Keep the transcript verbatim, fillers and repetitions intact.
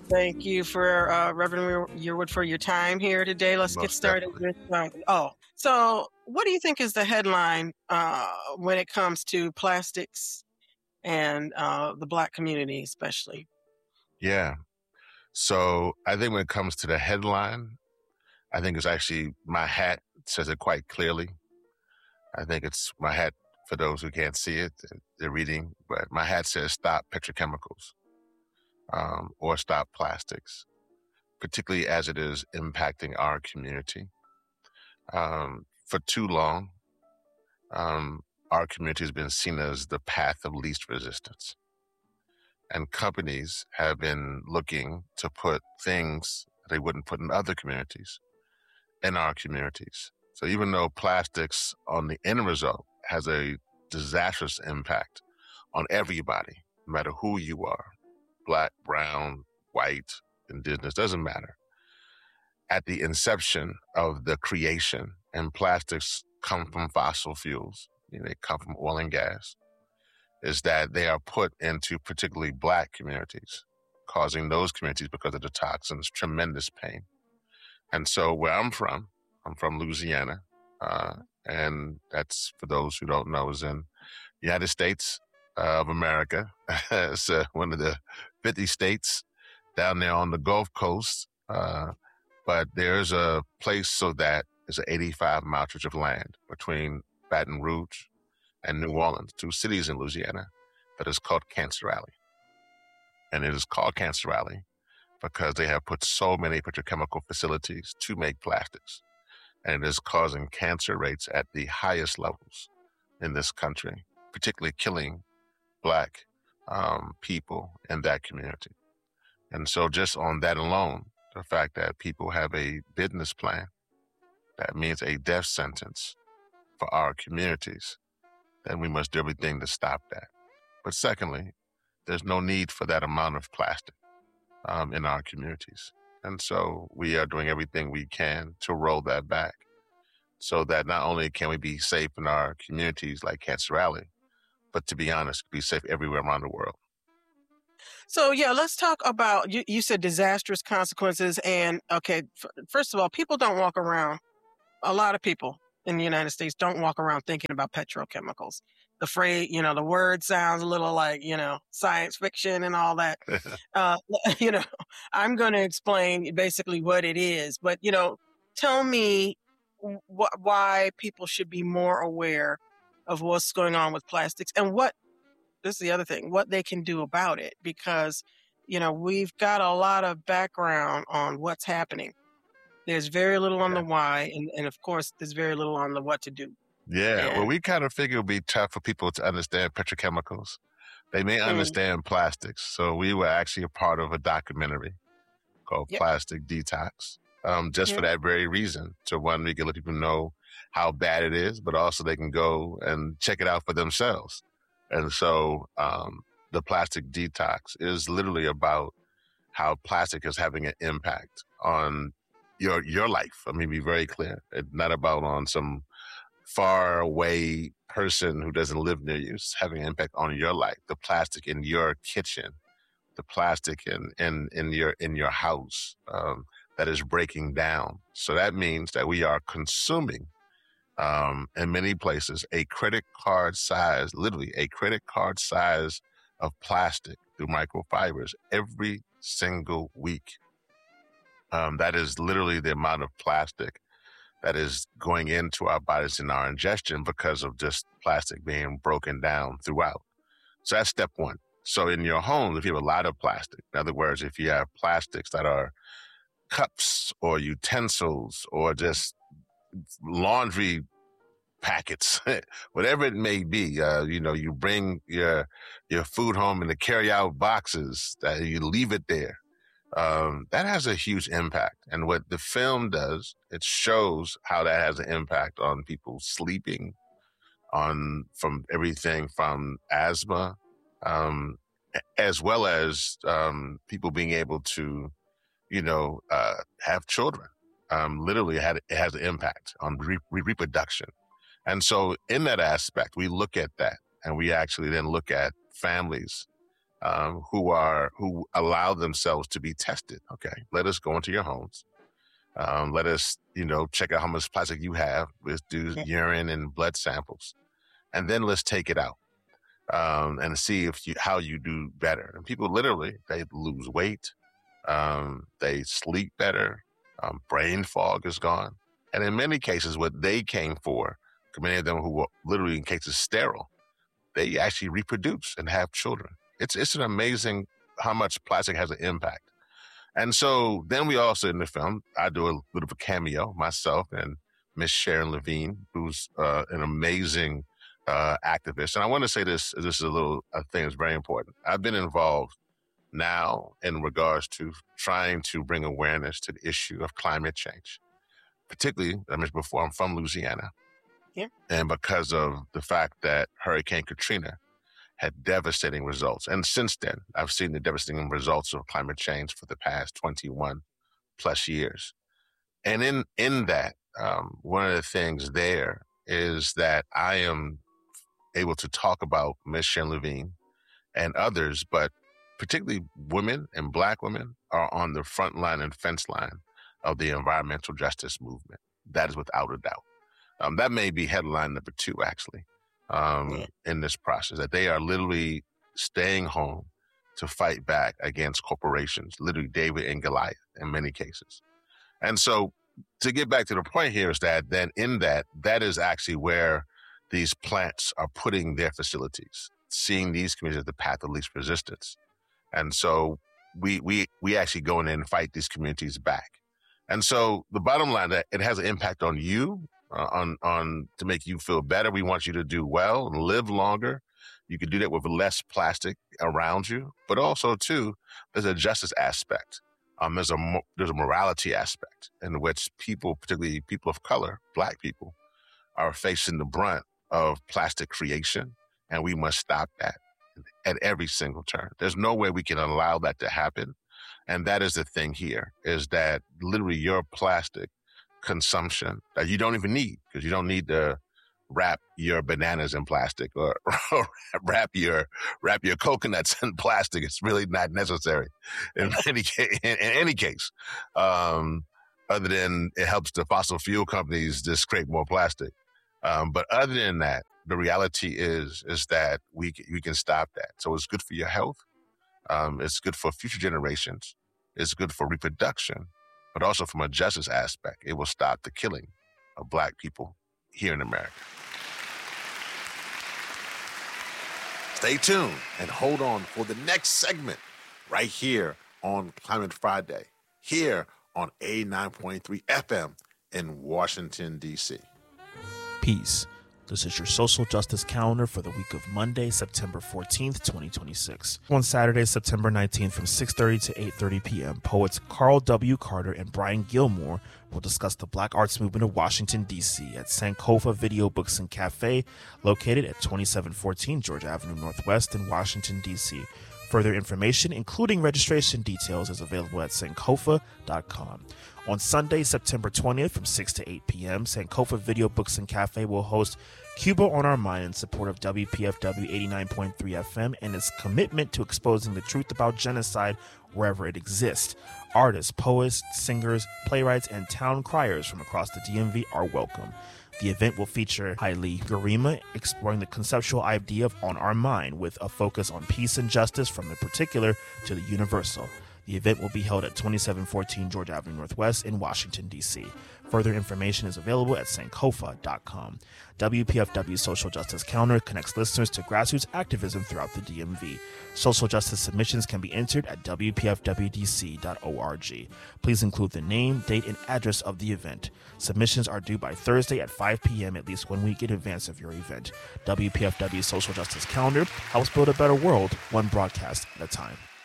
Thank you for uh, Reverend Yearwood for your time here today. Let's get Most started definitely. with. Um, oh, so what do you think is the headline uh, when it comes to plastics and uh, the Black community, especially? Yeah. So I think when it comes to the headline, I think it's actually my hat says it quite clearly. I think it's my hat for those who can't see it, they're reading, but my hat says stop petrochemicals um, or stop plastics, particularly as it is impacting our community. Um, for too long, um, our community has been seen as the path of least resistance. And companies have been looking to put things they wouldn't put in other communities in our communities. So even though plastics on the end result has a disastrous impact on everybody, no matter who you are, Black, brown, white, indigenous, doesn't matter. At the inception of the creation, and plastics come from fossil fuels, you know, they come from oil and gas, is that they are put into particularly Black communities, causing those communities, because of the toxins, tremendous pain. And so where I'm from, I'm from Louisiana, uh, and that's, for those who don't know, is in the United States of America. It's uh, one of the fifty states down there on the Gulf Coast. Uh, but there's a place so that is an eighty-five mile stretch of land between Baton Rouge and New Orleans, two cities in Louisiana, that is called Cancer Alley. And it is called Cancer Alley because they have put so many petrochemical facilities to make plastics. And it is causing cancer rates at the highest levels in this country, particularly killing Black um, people in that community. And so just on that alone, the fact that people have a business plan, that means a death sentence for our communities, then we must do everything to stop that. But secondly, there's no need for that amount of plastic um, in our communities. And so we are doing everything we can to roll that back so that not only can we be safe in our communities like Cancer Alley, but to be honest, be safe everywhere around the world. So yeah, let's talk about, you, you said disastrous consequences. And okay, f- first of all, people don't walk around, a lot of people in the United States don't walk around thinking about petrochemicals. The phrase, you know, the word sounds a little like, you know, science fiction and all that. uh, you know, I'm going to explain basically what it is, but, you know, tell me wh- why people should be more aware of what's going on with plastics and what, this is the other thing, what they can do about it, because, you know, we've got a lot of background on what's happening. There's very little on Yeah. the why, and, and of course, there's very little on the what to do. Yeah, And, well, we kind of figure it would be tough for people to understand petrochemicals. They may Mm. understand plastics. So we were actually a part of a documentary called Yep. Plastic Detox, um, just for Mhm. that very reason. So one, we can let people know how bad it is, but also they can go and check it out for themselves. And so um, the Plastic Detox is literally about how plastic is having an impact on your your life. I mean, be very clear. It's not about on some far away person who doesn't live near you. It's having an impact on your life. The plastic in your kitchen, the plastic in in, in your in your house um, that is breaking down. So that means that we are consuming um, in many places a credit card size, literally a credit card size of plastic through microfibers every single week. Um, that is literally the amount of plastic that is going into our bodies in our ingestion because of just plastic being broken down throughout. So that's step one. So in your home, if you have a lot of plastic, in other words, if you have plastics that are cups or utensils or just laundry packets, whatever it may be, uh, you know, you bring your your food home in the carry-out boxes, that you leave it there. Um, that has a huge impact. And what the film does, it shows how that has an impact on people sleeping, on from everything from asthma, um, as well as um, people being able to, you know, uh, have children. Um, literally, it, had, it has an impact on re- re- reproduction. And so in that aspect, we look at that and we actually then look at families um, who are who allow themselves to be tested. Okay, let us go into your homes. Um, let us, you know, check out how much plastic you have. Let's do urine and blood samples, and then let's take it out um, and see if you how you do better. And people literally they lose weight, um, they sleep better, um, brain fog is gone, and in many cases, what they came for, many of them who were literally in cases sterile, they actually reproduce and have children. It's it's an amazing how much plastic has an impact. And so then we also in the film, I do a bit of a cameo, myself and Miss Sharon Levine, who's uh, an amazing uh, activist. And I want to say this, this is a little a thing that's very important. I've been involved now in regards to trying to bring awareness to the issue of climate change. Particularly, I mentioned before, I'm from Louisiana. Yeah. And because of the fact that Hurricane Katrina had devastating results. And since then, I've seen the devastating results of climate change for the past twenty-one plus years. And in, in that, um, one of the things there is that I am able to talk about Miss Sharon Levine and others, but particularly women and Black women are on the front line and fence line of the environmental justice movement. That is without a doubt. Um, that may be headline number two, actually. Um, yeah. In this process, that they are literally staying home to fight back against corporations, literally David and Goliath in many cases. And so to get back to the point here is that then in that, that is actually where these plants are putting their facilities, seeing these communities as the path of least resistance. And so we we we actually go in and fight these communities back. And so the bottom line, that it has an impact on you, Uh, on on to make you feel better. We want you to do well and live longer. You can do that with less plastic around you, but also too, there's a justice aspect. Um, there's a there's a morality aspect in which people, particularly people of color, Black people, are facing the brunt of plastic creation, and we must stop that at every single turn. There's no way we can allow that to happen, and that is the thing here: is that literally your plastic consumption that you don't even need, because you don't need to wrap your bananas in plastic or, or wrap your wrap your coconuts in plastic. It's really not necessary in any case, in, in any case, um, other than it helps the fossil fuel companies just create more plastic. Um, but other than that, the reality is is that we we can stop that. So it's good for your health. Um, it's good for future generations. It's good for reproduction. But also from a justice aspect, it will stop the killing of Black people here in America. Stay tuned and hold on for the next segment right here on Climate Friday, here on eighty-nine point three F M in Washington, D C. Peace. This is your social justice calendar for the week of Monday, September fourteenth, twenty twenty-six. On Saturday, September nineteenth from six thirty to eight thirty p.m., poets Carl W. Carter and Brian Gilmore will discuss the Black arts movement of Washington, D C at Sankofa Video Books and Cafe, located at twenty-seven fourteen Georgia Avenue Northwest in Washington, D C. Further information, including registration details, is available at sankofa dot com. On Sunday, September twentieth from six to eight p.m., Sankofa Video Books and Cafe will host Cuba on Our Mind in support of W P F W eighty-nine point three F M and its commitment to exposing the truth about genocide wherever it exists. Artists, poets, singers, playwrights, and town criers from across the D M V are welcome. The event will feature Haile Garima exploring the conceptual idea of On Our Mind with a focus on peace and justice from the particular to the universal. The event will be held at twenty-seven fourteen Georgia Avenue Northwest in Washington, D C. Further information is available at sankofa dot com. W P F W's Social Justice Calendar connects listeners to grassroots activism throughout the D M V. Social justice submissions can be entered at w p f w d c dot org. Please include the name, date, and address of the event. Submissions are due by Thursday at five p.m. at least one week in advance of your event. W P F W's Social Justice Calendar helps build a better world, one broadcast at a time.